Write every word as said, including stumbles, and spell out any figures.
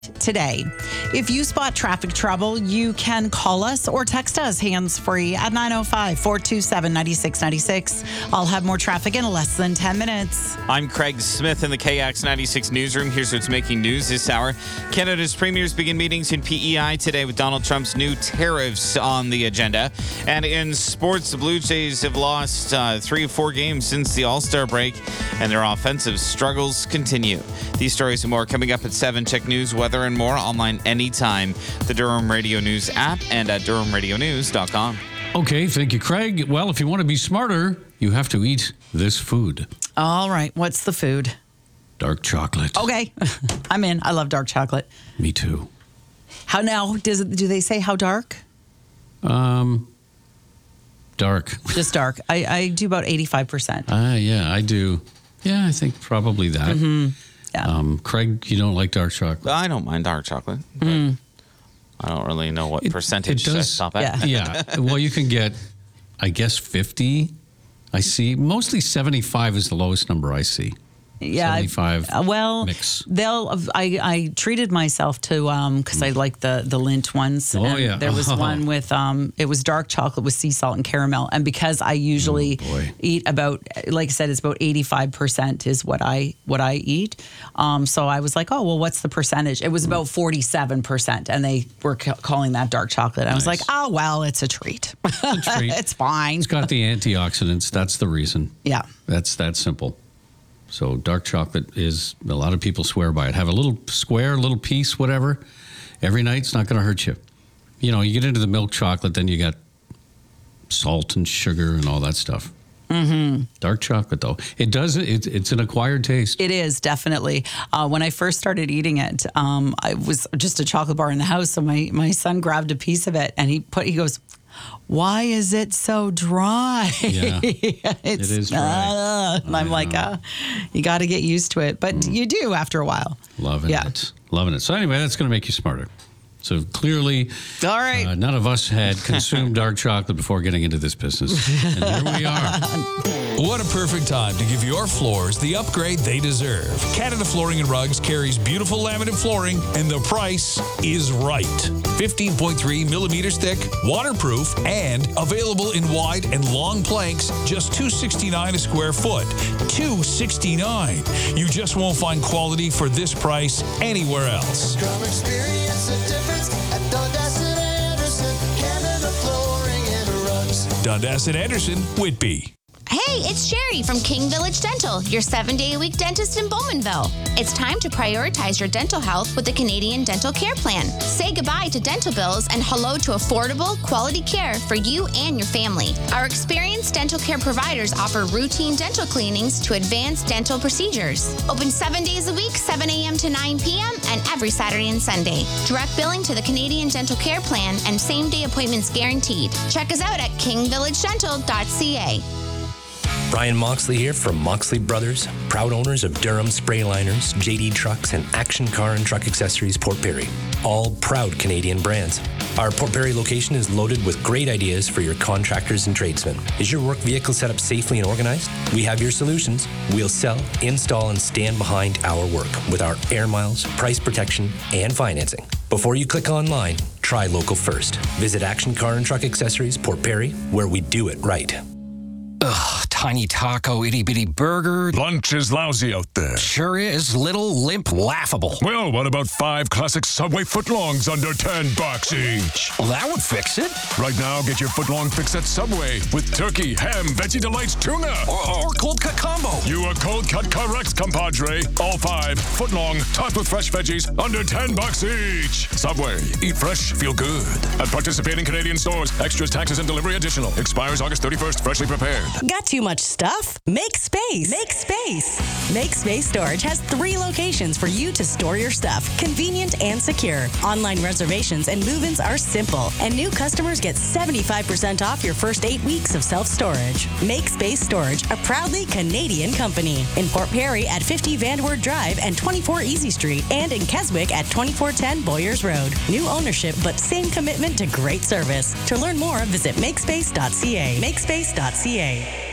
today. If you spot traffic trouble, you can call us or text us hands-free at nine oh five, four two seven, nine six nine six. I'll have more traffic in less than ten minutes. I'm Craig Smith in the K X ninety-six newsroom. Here's what's making news this hour. Canada's premiers begin meetings in P E I today with Donald Trump's new tariffs on the agenda. And in sports, the Blue Jays have lost uh, three or four games since the All-Star break, and their offensive struggles continue. These stories and more coming up at seven. Check news, weather, and more online anytime. The Durham Radio News app and at durham radio news dot com. Okay, thank you, Craig. Well, if you want to be smarter, you have to eat this food. All right, what's the food? Dark chocolate. Okay, I'm in. I love dark chocolate. Me too. How now? Does it, do they say how dark? Um, dark. Just dark. I, I do about eighty-five percent. Ah, uh, yeah, I do. Yeah, I think probably that. Mm-hmm. Yeah. Um, Craig, you don't like dark chocolate? I don't mind dark chocolate. Mm. I don't really know what It- percentage it to does- stop at. Yeah. Well, you can get, I guess, fifty. I see. Mostly seventy-five is the lowest number I see. Yeah, I- seventy-five uh, well, mix. they'll. I, I treated myself to um because I like the the Lindt ones. Oh, and yeah. there was one with um it was dark chocolate with sea salt and caramel, and because I usually Oh, boy. eat about, like I said, it's about eighty-five percent is what I what I eat. Um, so I was like, oh well, what's the percentage? It was about forty-seven percent, and they were ca- calling that dark chocolate. I was Nice. like, oh well, it's a treat. a treat. It's fine. It's got the antioxidants. That's the reason. Yeah. That's that simple. So dark chocolate is, a lot of people swear by it. Have a little square, little piece, whatever, every night. It's not going to hurt you. You know, you get into the milk chocolate, then you got salt and sugar and all that stuff. Mm-hmm. Dark chocolate, though. It does, it, it's an acquired taste. It is, definitely. Uh, when I first started eating it, um, I was just a chocolate bar in the house. So my, my son grabbed a piece of it and he put, he goes, why is it so dry? Yeah, it's, it is dry. Uh, and I'm like, uh, you got to get used to it. But mm. you do after a while. Loving Yeah. it. Loving it. So anyway, that's going to make you smarter. So clearly, All right. uh, none of us had consumed dark chocolate before getting into this business. And here we are. What a perfect time to give your floors the upgrade they deserve. Canada Flooring and Rugs carries beautiful laminate flooring, and the price is right. fifteen point three millimeters thick, waterproof, and available in wide and long planks, just two sixty-nine a square foot. two sixty-nine. You just won't find quality for this price anywhere else. Come experience the difference at Dundas and Anderson, Canada Flooring and Rugs. Dundas and Anderson, Whitby. Hey, it's Sherry from King Village Dental, your seven-day-a-week dentist in Bowmanville. It's time to prioritize your dental health with the Canadian Dental Care Plan. Say goodbye to dental bills and hello to affordable, quality care for you and your family. Our experienced dental care providers offer routine dental cleanings to advanced dental procedures. Open seven days a week, seven a.m. to nine p.m., and every Saturday and Sunday. Direct billing to the Canadian Dental Care Plan and same-day appointments guaranteed. Check us out at king village dental dot c a. Brian Moxley here from Moxley Brothers, proud owners of Durham Spray Liners, J D Trucks, and Action Car and Truck Accessories Port Perry. All proud Canadian brands. Our Port Perry location is loaded with great ideas for your contractors and tradesmen. Is your work vehicle set up safely and organized? We have your solutions. We'll sell, install, and stand behind our work with our air miles, price protection, and financing. Before you click online, try local first. Visit Action Car and Truck Accessories Port Perry, where we do it right. Ugh, tiny taco, itty bitty burger. Lunch is lousy out there. Sure is. Little, limp, laughable. Well, what about five classic Subway footlongs under ten bucks each? Well, that would fix it. Right now, get your footlong fix at Subway with turkey, ham, veggie delights, tuna. Or, or cold cut combo. You are cold cut correct, compadre. All five footlong, topped with fresh veggies, under ten bucks each. Subway, eat fresh, feel good. At participating Canadian stores, extras, taxes, and delivery additional. Expires August thirty-first, freshly prepared. Got too much stuff? Make space. Make space. Make Space Storage has three locations for you to store your stuff, convenient and secure. Online reservations and move-ins are simple, and new customers get seventy-five percent off your first eight weeks of self-storage. Make Space Storage, a proudly Canadian company. In Port Perry at fifty Vanderwood Drive and twenty-four Easy Street, and in Keswick at twenty-four ten Boyers Road. New ownership, but same commitment to great service. To learn more, visit makespace dot c a. makespace dot c a.